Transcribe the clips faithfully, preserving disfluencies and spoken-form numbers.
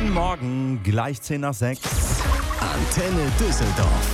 Guten Morgen, gleich zehn nach sechs. Antenne Düsseldorf.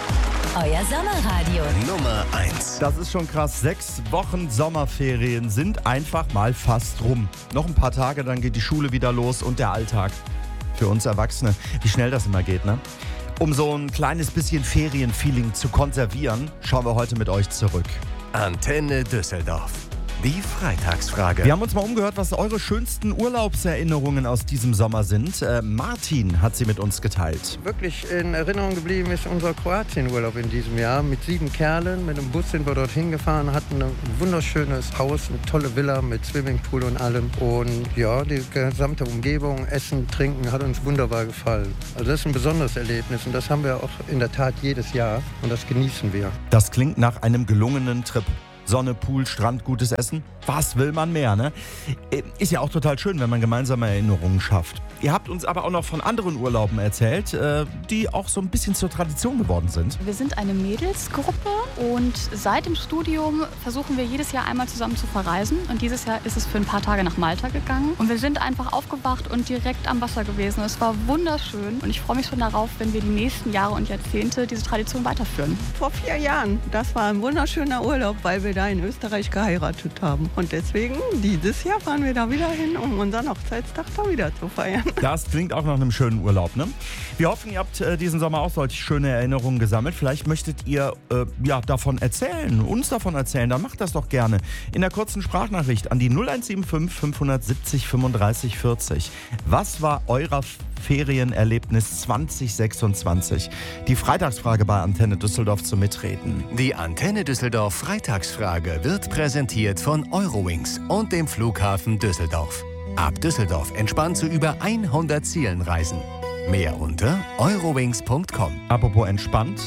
Euer Sommerradio. Nummer eins. Das ist schon krass. Sechs Wochen Sommerferien sind einfach mal fast rum. Noch ein paar Tage, dann geht die Schule wieder los und der Alltag. Für uns Erwachsene, wie schnell das immer geht, ne? Um so ein kleines bisschen Ferienfeeling zu konservieren, schauen wir heute mit euch zurück. Antenne Düsseldorf. Die Freitagsfrage. Wir haben uns mal umgehört, was eure schönsten Urlaubserinnerungen aus diesem Sommer sind. Äh, Martin hat sie mit uns geteilt. Wirklich in Erinnerung geblieben ist unser Kroatienurlaub in diesem Jahr. Mit sieben Kerlen, mit einem Bus sind wir dorthin gefahren, hatten ein wunderschönes Haus, eine tolle Villa mit Swimmingpool und allem. Und ja, die gesamte Umgebung, Essen, Trinken hat uns wunderbar gefallen. Also das ist ein besonderes Erlebnis und das haben wir auch in der Tat jedes Jahr und das genießen wir. Das klingt nach einem gelungenen Trip. Sonne, Pool, Strand, gutes Essen. Was will man mehr, ne? Ist ja auch total schön, wenn man gemeinsame Erinnerungen schafft. Ihr habt uns aber auch noch von anderen Urlauben erzählt, die auch so ein bisschen zur Tradition geworden sind. Wir sind eine Mädelsgruppe und seit dem Studium versuchen wir jedes Jahr einmal zusammen zu verreisen. Und dieses Jahr ist es für ein paar Tage nach Malta gegangen. Und wir sind einfach aufgewacht und direkt am Wasser gewesen. Es war wunderschön und ich freue mich schon darauf, wenn wir die nächsten Jahre und Jahrzehnte diese Tradition weiterführen. Vor vier Jahren, das war ein wunderschöner Urlaub, weil wir da in Österreich geheiratet haben. Und deswegen, dieses Jahr fahren wir da wieder hin, um unseren Hochzeitstag da wieder zu feiern. Das klingt auch nach einem schönen Urlaub, ne? Wir hoffen, ihr habt äh, diesen Sommer auch solche schöne Erinnerungen gesammelt. Vielleicht möchtet ihr äh, ja, davon erzählen, uns davon erzählen. Dann macht das doch gerne in der kurzen Sprachnachricht an die null eins sieben fünf fünf sieben null fünfunddreißig vierzig. Was war euer Ferienerlebnis zwanzig sechsundzwanzig? Die Freitagsfrage bei Antenne Düsseldorf zum Mitreden. Die Antenne Düsseldorf Freitagsfrage wird präsentiert von Eurowings und dem Flughafen Düsseldorf. Ab Düsseldorf entspannt zu über hundert Zielen reisen. Mehr unter eurowings punkt com. Apropos entspannt,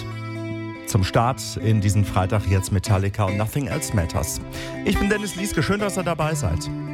zum Start in diesen Freitag jetzt Metallica und Nothing Else Matters. Ich bin Dennis Lieske, schön, dass ihr dabei seid.